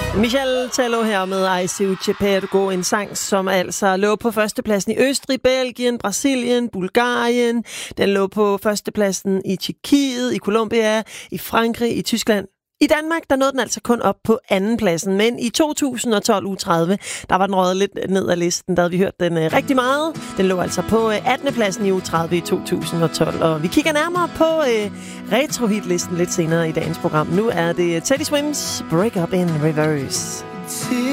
Michel Tello her med Ai Siu Che Pergo, en sang, som altså lå på førstepladsen i Østrig, Belgien, Brasilien, Bulgarien. Den lå på førstepladsen i Tjekkiet, i Colombia, i Frankrig, i Tyskland. I Danmark, der nåede den altså kun op på andenpladsen, men i 2012 uge 30, der var den røget lidt ned ad listen. Der havde vi hørt den rigtig meget. Den lå altså på 18. pladsen i uge 30 i 2012, og vi kigger nærmere på retro-hitlisten lidt senere i dagens program. Nu er det Teddy Swims Break Up in Reverse.